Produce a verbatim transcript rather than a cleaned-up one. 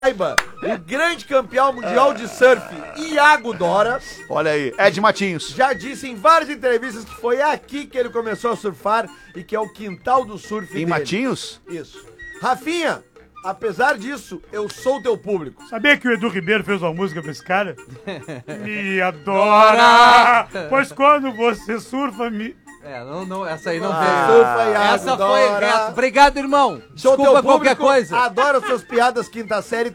saiba, o grande campeão mundial de surf, Iago Dora. Olha aí, Ed Matinhos. Já disse em várias entrevistas que foi aqui que ele começou a surfar e que é o quintal do surf Em dele. Matinhos? Isso. Rafinha, apesar disso, eu sou teu público. Sabia que o Edu Ribeiro fez uma música pra esse cara? Me adora! Pois quando você surfa, me... É, não, não, essa aí não Ah, veio. surfa, Iago Essa Dora. foi reto. Obrigado, irmão. Sou Desculpa teu qualquer público, coisa. adoro suas piadas quinta série.